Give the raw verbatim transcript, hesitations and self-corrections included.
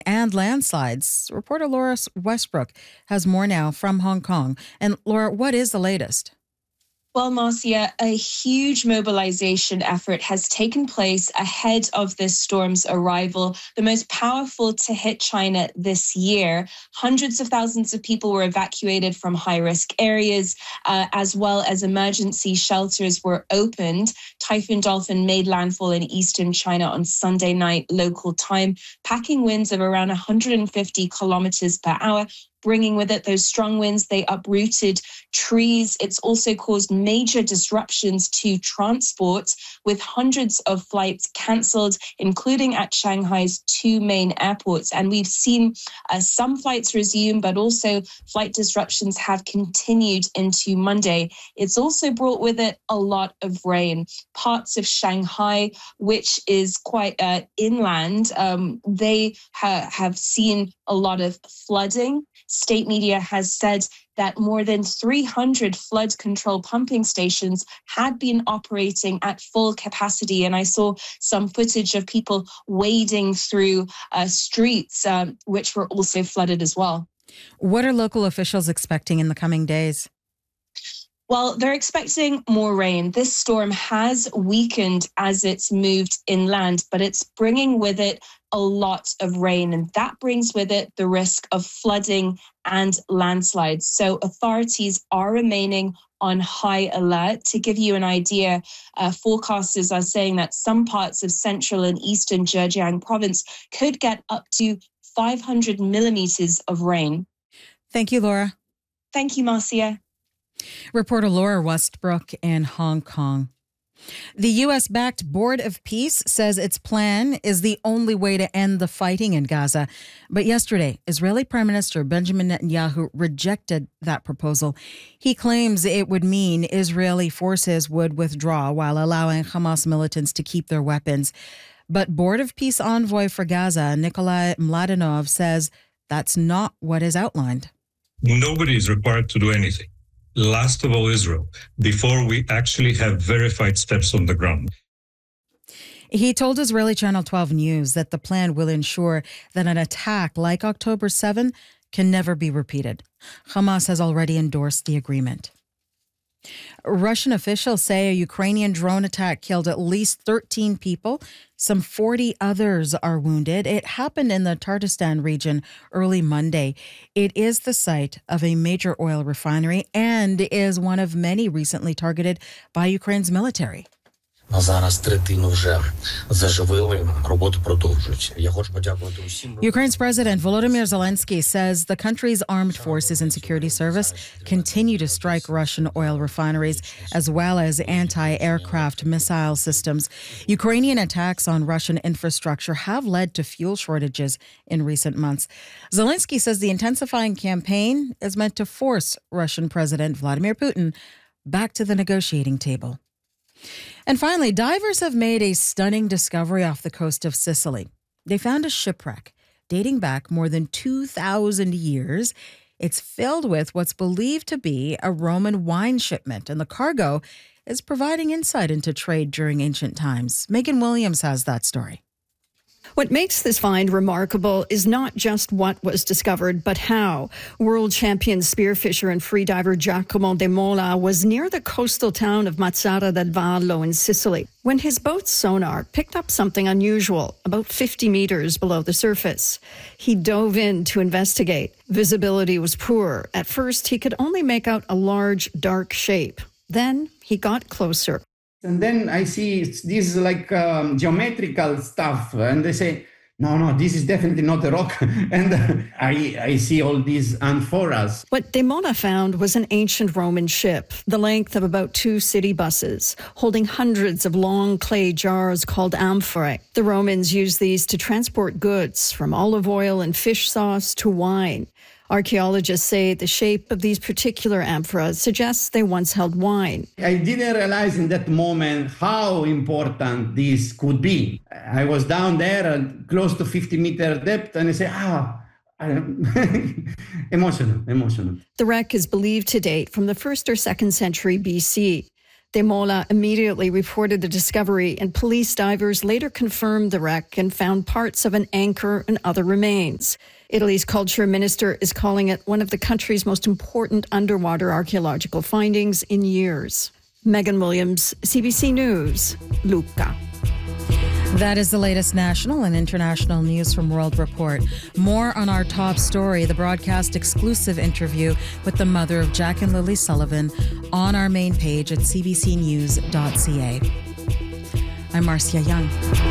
and landslides. Reporter Laura Westbrook has more now from Hong Kong. And Laura, what is the latest? Well, Marcia, a huge mobilization effort has taken place ahead of this storm's arrival, the most powerful to hit China this year. Hundreds of thousands of people were evacuated from high-risk areas, uh, as well as emergency shelters were opened. Typhoon Dolphin made landfall in eastern China on Sunday night local time, packing winds of around one hundred fifty kilometers per hour. Bringing with it those strong winds, they uprooted trees. It's also caused major disruptions to transport, with hundreds of flights cancelled, including at Shanghai's two main airports. And we've seen uh, some flights resume, but also flight disruptions have continued into Monday. It's also brought with it a lot of rain. Parts of Shanghai, which is quite uh, inland, um, they ha- have seen a lot of flooding. State media has said that more than three hundred flood control pumping stations had been operating at full capacity. And I saw some footage of people wading through uh, streets, um, which were also flooded as well. What are local officials expecting in the coming days? Well, they're expecting more rain. This storm has weakened as it's moved inland, but it's bringing with it a lot of rain, and that brings with it the risk of flooding and landslides. So authorities are remaining on high alert. To give you an idea, uh, forecasters are saying that some parts of central and eastern Zhejiang province could get up to five hundred millimeters of rain. Thank you, Laura. Thank you, Marcia. Reporter Laura Westbrook in Hong Kong. The U S-backed Board of Peace says its plan is the only way to end the fighting in Gaza. But yesterday, Israeli Prime Minister Benjamin Netanyahu rejected that proposal. He claims it would mean Israeli forces would withdraw while allowing Hamas militants to keep their weapons. But Board of Peace envoy for Gaza, Nikolai Mladenov, says that's not what is outlined. Nobody is required to do anything. Last of all, Israel, before we actually have verified steps on the ground. He told Israeli Channel twelve News that the plan will ensure that an attack like October seventh can never be repeated. Hamas has already endorsed the agreement. Russian officials say a Ukrainian drone attack killed at least thirteen people. Some forty others are wounded. It happened in the Tatarstan region early Monday. It is the site of a major oil refinery and is one of many recently targeted by Ukraine's military. Ukraine's President Volodymyr Zelensky says the country's armed forces and security service continue to strike Russian oil refineries as well as anti-aircraft missile systems. Ukrainian attacks on Russian infrastructure have led to fuel shortages in recent months. Zelensky says the intensifying campaign is meant to force Russian President Vladimir Putin back to the negotiating table. And finally, divers have made a stunning discovery off the coast of Sicily. They found a shipwreck dating back more than two thousand years. It's filled with what's believed to be a Roman wine shipment, and the cargo is providing insight into trade during ancient times. Megan Williams has that story. What makes this find remarkable is not just what was discovered, but how. World champion spearfisher and freediver Giacomo De Mola was near the coastal town of Mazara del Vallo in Sicily when his boat's sonar picked up something unusual about fifty meters below the surface. He dove in to investigate. Visibility was poor. At first, he could only make out a large, dark shape. Then he got closer. And then I see this like um, geometrical stuff, and they say, no, no, this is definitely not a rock. And uh, I, I see all these amphoras. What De Mola found was an ancient Roman ship, the length of about two city buses, holding hundreds of long clay jars called amphorae. The Romans used these to transport goods, from olive oil and fish sauce to wine. Archaeologists say the shape of these particular amphoras suggests they once held wine. I didn't realize in that moment how important this could be. I was down there at close to fifty meter depth, and I say, ah, emotional, emotional. The wreck is believed to date from the first or second century B C. De Mola immediately reported the discovery, and police divers later confirmed the wreck and found parts of an anchor and other remains. Italy's culture minister is calling it one of the country's most important underwater archaeological findings in years. Megan Williams, C B C News, Lucca. That is the latest national and international news from World Report. More on our top story, the broadcast exclusive interview with the mother of Jack and Lily Sullivan, on our main page at c b c news dot c a. I'm Marcia Young.